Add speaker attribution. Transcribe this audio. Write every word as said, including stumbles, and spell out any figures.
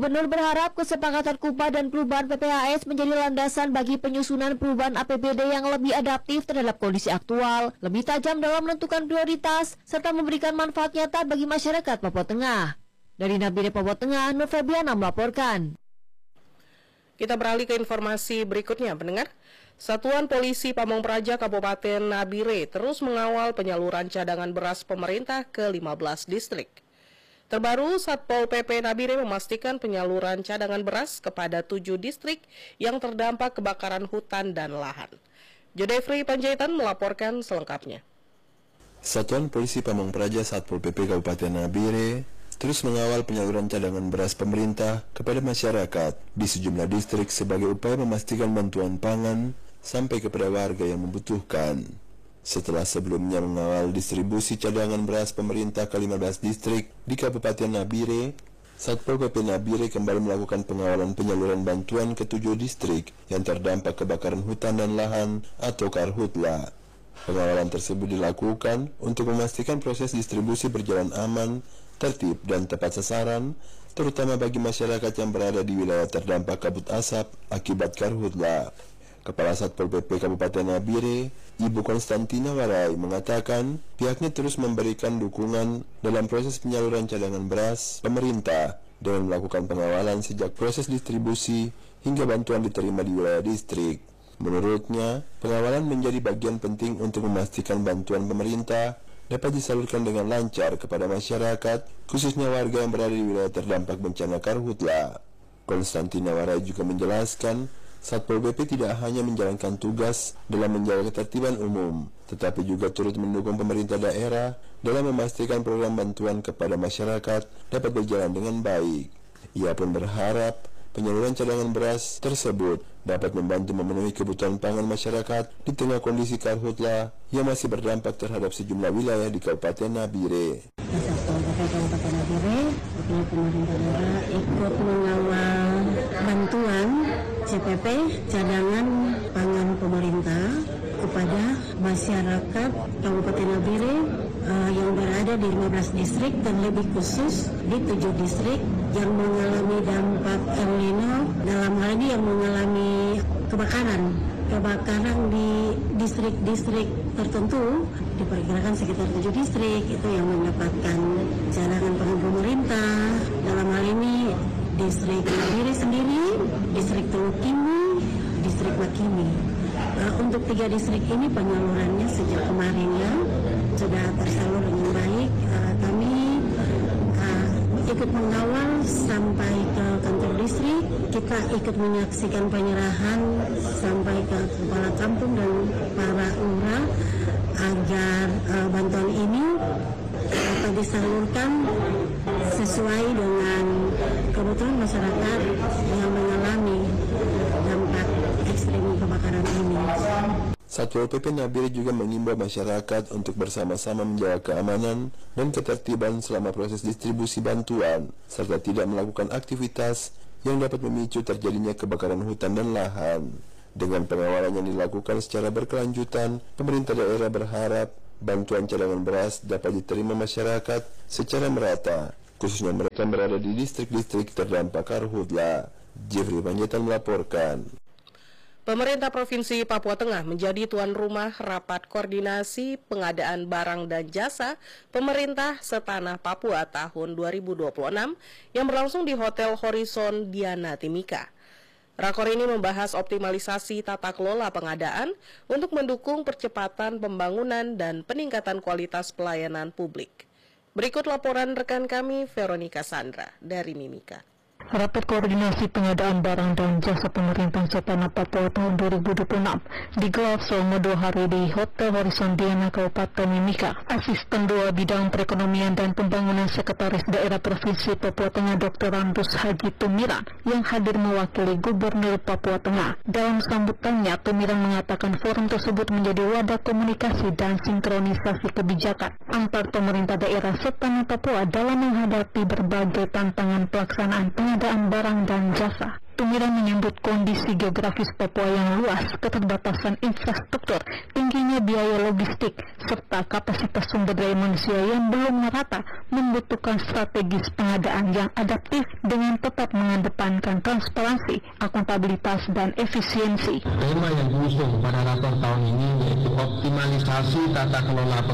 Speaker 1: Gubernur berharap kesepakatan Kupa dan perubahan P P H S menjadi landasan bagi penyusunan perubahan A P B D yang lebih adaptif terhadap kondisi aktual, lebih tajam dalam menentukan prioritas, serta memberikan manfaat nyata bagi masyarakat Papua Tengah. Dari Nabire Papua Tengah, Nur Febriana melaporkan.
Speaker 2: Kita beralih ke informasi berikutnya, pendengar. Satuan Polisi Pamong Praja Kabupaten Nabire terus mengawal penyaluran cadangan beras pemerintah ke lima belas distrik. Terbaru, Satpol P P Nabire memastikan penyaluran cadangan beras kepada tujuh distrik yang terdampak kebakaran hutan dan lahan. Jodefri Panjaitan melaporkan selengkapnya.
Speaker 3: Satuan Polisi Pamong Praja Satpol P P Kabupaten Nabire terus mengawal penyaluran cadangan beras pemerintah kepada masyarakat di sejumlah distrik sebagai upaya memastikan bantuan pangan sampai kepada warga yang membutuhkan. Setelah sebelumnya mengawal distribusi cadangan beras pemerintah ke lima belas distrik di Kabupaten Nabire, Satpol P P Nabire kembali melakukan pengawalan penyaluran bantuan ke tujuh distrik yang terdampak kebakaran hutan dan lahan atau Karhutla. Pengawalan tersebut dilakukan untuk memastikan proses distribusi berjalan aman, tertib dan tepat sasaran, terutama bagi masyarakat yang berada di wilayah terdampak kabut asap akibat Karhutla. Kepala Satpol P P Kabupaten Nabire, Ibu Konstantina Warai, mengatakan pihaknya terus memberikan dukungan dalam proses penyaluran cadangan beras pemerintah dengan melakukan pengawalan sejak proses distribusi hingga bantuan diterima di wilayah distrik. Menurutnya, pengawalan menjadi bagian penting untuk memastikan bantuan pemerintah dapat disalurkan dengan lancar kepada masyarakat, khususnya warga yang berada di wilayah terdampak bencana Karhutla. Konstantina Warai juga menjelaskan, Satpol P P tidak hanya menjalankan tugas dalam menjaga ketertiban umum, tetapi juga turut mendukung pemerintah daerah dalam memastikan program bantuan kepada masyarakat dapat berjalan dengan baik. Ia pun berharap penyaluran cadangan beras tersebut dapat membantu memenuhi kebutuhan pangan masyarakat di tengah kondisi Karhutla yang masih berdampak terhadap sejumlah wilayah di Kabupaten Nabire.
Speaker 4: Satpol P P Kabupaten Nabire, pemerintah daerah ikut mengawal bantuan C P P cadangan pangan pemerintah kepada masyarakat Kabupaten Nabire uh, yang berada di lima belas distrik dan lebih khusus di tujuh distrik yang mengalami dampak El Nino, dalam hal ini yang mengalami kebakaran kebakaran di distrik-distrik tertentu, diperkirakan sekitar tujuh distrik itu yang mendapatkan cadangan pangan pemerintah. Dalam hal ini distrik Nabire sendiri, distrik Teluk Kimi, distrik Makimi. Uh, untuk tiga distrik ini penyalurannya sejak kemarin ya sudah tersalur dengan baik. Uh, kami uh, ikut mengawal sampai ke kantor distrik, kita ikut menyaksikan penyerahan sampai ke kepala kampung dan para lurah agar uh, bantuan ini dapat disalurkan sesuai dengan kebutuhan masyarakat yang mengalami dampak ekstrim kebakaran ini.
Speaker 3: Satpol P P Nabire juga mengimbau masyarakat untuk bersama-sama menjaga keamanan dan ketertiban selama proses distribusi bantuan, serta tidak melakukan aktivitas yang dapat memicu terjadinya kebakaran hutan dan lahan. Dengan pengawalan yang dilakukan secara berkelanjutan, pemerintah daerah berharap bantuan cadangan beras dapat diterima masyarakat secara merata, khususnya mereka yang berada di distrik-distrik terdampak Karhutla. Jeffrey Panjaitan melaporkan.
Speaker 2: Pemerintah Provinsi Papua Tengah menjadi tuan rumah rapat koordinasi pengadaan barang dan jasa pemerintah setanah Papua tahun dua ribu dua puluh enam yang berlangsung di Hotel Horizon Diana Timika. Rakor ini membahas optimalisasi tata kelola pengadaan untuk mendukung percepatan pembangunan dan peningkatan kualitas pelayanan publik. Berikut laporan rekan kami Veronica Sandra dari Mimika.
Speaker 5: Rapat koordinasi pengadaan barang dan jasa pemerintah setanah Papua tahun dua ribu dua puluh enam digelar selama dua hari di Hotel Horizon Diana Kabupaten Mimika. Asisten dua Bidang Perekonomian dan Pembangunan Sekretaris Daerah Provinsi Papua Tengah Doktor Randus Haji Tumiran yang hadir mewakili Gubernur Papua Tengah. Dalam sambutannya, Tumiran mengatakan forum tersebut menjadi wadah komunikasi dan sinkronisasi kebijakan antar pemerintah daerah setanah Papua dalam menghadapi berbagai tantangan pelaksanaan pengadaan barang dan jasa. Tumiran menyebut kondisi geografis Papua yang luas, keterbatasan infrastruktur, tingginya biaya logistik, serta kapasitas sumber daya manusia yang belum merata membutuhkan strategis pengadaan yang adaptif dengan tetap mengedepankan transparansi, akuntabilitas, dan efisiensi.
Speaker 6: Tema yang diusung pada rapor tahun ini yaitu optimalisasi tata kelola